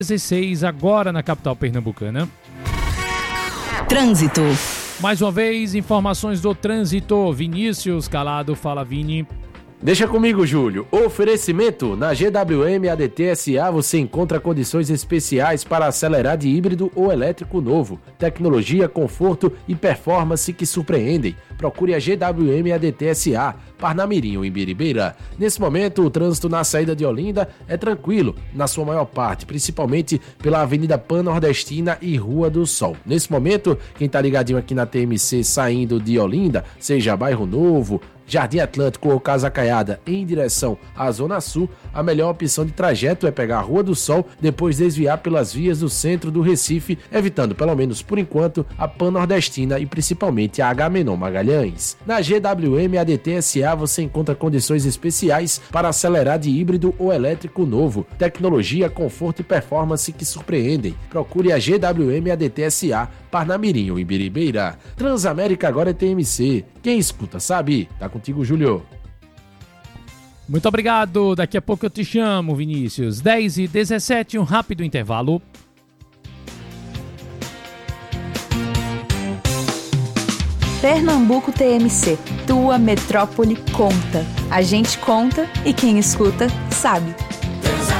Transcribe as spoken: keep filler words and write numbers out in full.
dezesseis, agora na capital pernambucana. Trânsito. Mais uma vez, informações do trânsito. Vinícius Calado, fala Vini. Deixa comigo, Júlio. Oferecimento: na G W M A D T S A você encontra condições especiais para acelerar de híbrido ou elétrico novo. Tecnologia, conforto e performance que surpreendem. Procure a G W M A D T S A, Parnamirim, em Biribeira. Nesse momento, o trânsito na saída de Olinda é tranquilo, na sua maior parte, principalmente pela Avenida Pan-Nordestina e Rua do Sol. Nesse momento, quem está ligadinho aqui na T M C saindo de Olinda, seja Bairro Novo, Jardim Atlântico ou Casa Caiada em direção à Zona Sul, a melhor opção de trajeto é pegar a Rua do Sol, depois desviar pelas vias do centro do Recife, evitando, pelo menos por enquanto, a Pan-Nordestina e principalmente a Agamenon Magalhães. Na G W M A D T S A você encontra condições especiais para acelerar de híbrido ou elétrico novo. Tecnologia, conforto e performance que surpreendem. Procure a G W M A D T S A, Parnamirim, em Biribeira. Transamérica agora é T M C. Quem escuta sabe. Tá contigo, Júlio. Muito obrigado. Daqui a pouco eu te chamo, Vinícius. dez e dezessete, um rápido intervalo. Pernambuco T M C. Tua metrópole conta. A gente conta e quem escuta sabe.